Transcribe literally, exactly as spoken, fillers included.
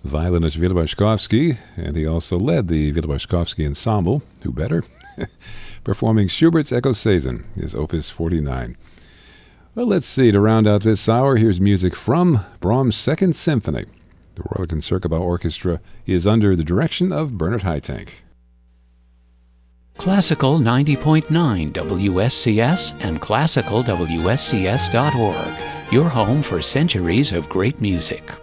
violinist Wielowaszkowski, and he also led the Wielowaszkowski Ensemble, who better, performing Schubert's Echo Saison, his Opus forty-nine. Well, let's see, to round out this hour, here's music from Brahms' Second Symphony. The Royal Concertgebouw Orchestra is under the direction of Bernard Haitink. Classical ninety point nine W S C S and classical W S C S dot org, your home for centuries of great music.